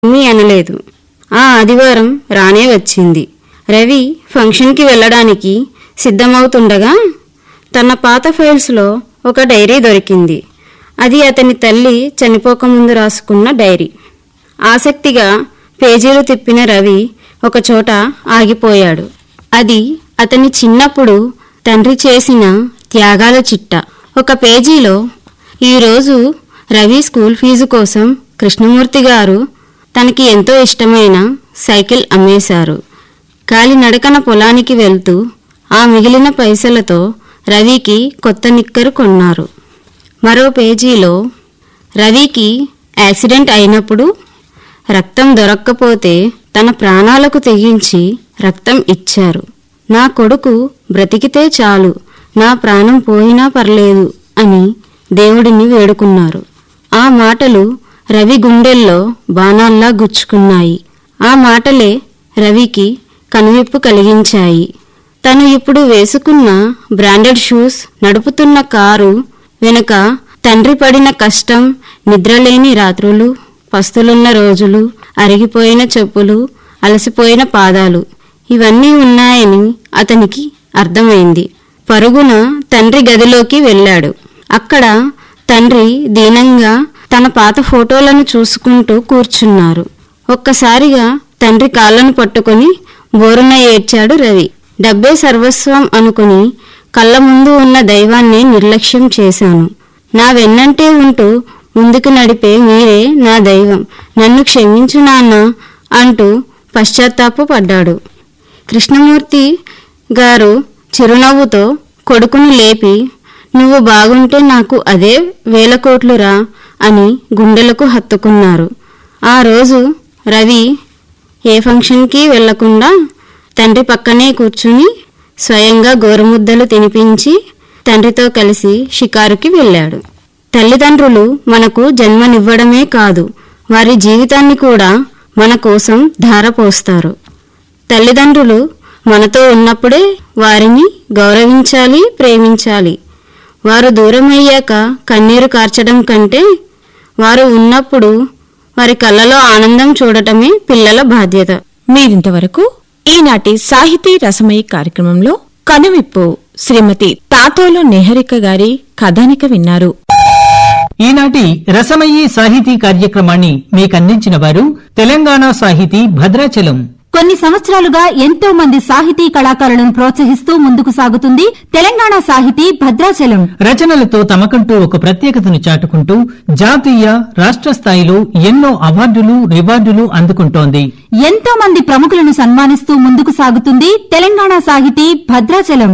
ఏమీ అనలేదు. ఆ ఆదివారం రానే వచ్చింది. రవి ఫంక్షన్కి వెళ్ళడానికి సిద్ధమవుతుండగా తన పాత ఫైల్స్లో ఒక డైరీ దొరికింది. అది అతని తల్లి చనిపోకముందు రాసుకున్న డైరీ. ఆసక్తిగా పేజీలు తిప్పిన రవి ఒకచోట ఆగిపోయాడు. అది అతని చిన్నప్పుడు తండ్రి చేసిన త్యాగాల చిట్ట. ఒక పేజీలో, ఈరోజు రవి స్కూల్ ఫీజు కోసం కృష్ణమూర్తి గారు తనకి ఎంతో ఇష్టమైన సైకిల్ అమ్మేశారు. కాలినడకన పొలానికి వెళ్తూ ఆ మిగిలిన పైసలతో రవికి కొత్త నిక్కరు కొన్నారు. మరో పేజీలో, రవికి యాక్సిడెంట్ అయినప్పుడు రక్తం దొరక్కపోతే తన ప్రాణాలకు తెగించి రక్తం ఇచ్చారు. నా కొడుకు బ్రతికితే చాలు, నా ప్రాణం పోయినా పర్లేదు అని దేవుడిని వేడుకున్నారు. ఆ మాటలు రవి గుండెల్లో బాణాల్లా గుచ్చుకున్నాయి. ఆ మాటలే రవికి కనువిప్పు కలిగించాయి. తను ఇప్పుడు వేసుకున్న బ్రాండెడ్ షూస్, నడుపుతున్న కారు వెనుక తండ్రి పడిన కష్టం, నిద్రలేని రాత్రులు, పస్తులున్న రోజులు, అరిగిపోయిన చెప్పులు, అలసిపోయిన పాదాలు, ఇవన్నీ ఉన్నాయని అతనికి అర్థమైంది. పరుగున తండ్రి గదిలోకి వెళ్ళాడు. అక్కడ తండ్రి దీనంగా తన పాత ఫోటోలను చూసుకుంటూ కూర్చున్నారు. ఒక్కసారిగా తండ్రి కాళ్ళను పట్టుకుని బోరున ఏడ్చాడు రవి. డబ్బే సర్వస్వం అనుకుని కళ్ళ ముందు ఉన్న దైవాన్ని నిర్లక్ష్యం చేశాను. నా వెన్నంటే ఉంటూ ముందుకు నడిపే మీరే నా దైవం, నన్ను క్షమించు నాన్న అంటూ పశ్చాత్తాపపడ్డాడు. కృష్ణమూర్తి గారు చిరునవ్వుతో కొడుకును లేపి, నువ్వు బాగుంటే నాకు అదే 1000 కోట్లురా అని గుండెలకు హత్తుకున్నారు. ఆ రోజు రవి ఏ ఫంక్షన్కి వెళ్లకుండా తండ్రి పక్కనే కూర్చుని స్వయంగా గోరుముద్దలు తినిపించి తండ్రితో కలిసి షికారుకి వెళ్ళాడు. తల్లిదండ్రులు మనకు జన్మనివ్వడమే కాదు, వారి జీవితాన్ని కూడా మన కోసం ధారపోస్తారు. తల్లిదండ్రులు మనతో ఉన్నప్పుడే వారిని గౌరవించాలి, ప్రేమించాలి. వారు దూరమయ్యాక కన్నీరు కార్చడం కంటే వారు ఉన్నప్పుడు వారి కళ్ళలో ఆనందం చూడటమే పిల్లల బాధ్యత. మీరింతవరకు ఈనాటి సాహితీ రసమయి కార్యక్రమంలో కనువిప్పు శ్రీమతి తాతోలు నిహరిక గారి కథానిక విన్నారు. ఈనాటి రసమయీ సాహితీ కార్యక్రమాన్ని మీకందించిన వారు తెలంగాణ సాహితీ భద్రాచలం. కొన్ని సంవత్సరాలుగా ఎంతో మంది సాహితీ కళాకారులను ప్రోత్సహిస్తూ ముందుకు సాగుతుంది తెలంగాణ సాహితీ భద్రాచలం. రచనలతో తమకంటూ ఒక ప్రత్యేకతను చాటుకుంటూ జాతీయ, రాష్ట్ర స్థాయిలో ఎన్నో అవార్డులు, రివార్డులు అందుకుంటోంది. ఎంతో మంది ప్రముఖులను సన్మానిస్తూ ముందుకు సాగుతుంది తెలంగాణ సాహితీ భద్రాచలం.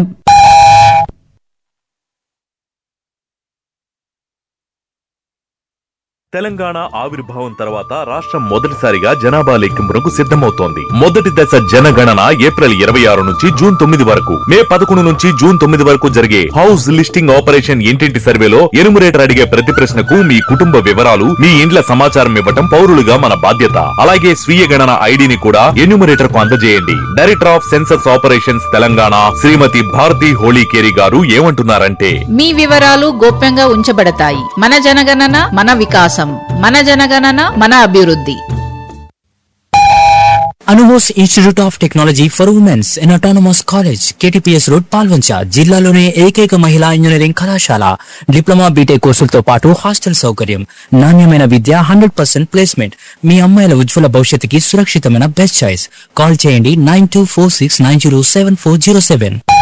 తెలంగాణ ఆవిర్భావం తర్వాత రాష్ట్రం మొదటిసారిగా జనాభా లెక్కింపునకు సిద్ధమవుతోంది. మొదటి దశ జనగణన ఏప్రిల్ 26 నుంచి జూన్ 9 వరకు, మే 11 నుంచి జూన్ 9 వరకు జరిగే హౌస్ లిస్టింగ్ ఆపరేషన్ ఇంటింటి సర్వేలో ఎనుమరేటర్ అడిగే ప్రతి ప్రశ్నకు మీ కుటుంబ వివరాలు, మీ ఇండ్ల సమాచారం ఇవ్వటం పౌరులుగా మన బాధ్యత. అలాగే స్వీయ గణన ఐడిని కూడా ఎన్యూమరేటర్ కు అందజేయండి. Director of census operations Telangana శ్రీమతి భారతి హోళీకేరి గారు ఏమంటున్నారంటే, మీ వివరాలు గోప్యంగా ఉంచబడతాయి. మన జనగణన మన వికాసం, మన జనగణన మన అభివృద్ధి. అనుమోస్ institute of technology for women's in autonomous college, KTPS road, Palvancha. జిల్లాలోనే ఏకైక మహిళా ఇంజనీరింగ్ కళాశాల. డిప్లొమా, బీటెక్ కోర్సులతో పాటు హాస్టల్ సౌకర్యం, నాణ్యమైన విద్య, 100% ప్లేస్మెంట్. మీ అమ్మాయిల ఉజ్వల భవిష్యత్తుకి సురక్షితమైన బెస్ట్ చాయిస్. కాల్ చేయండి 9246907407.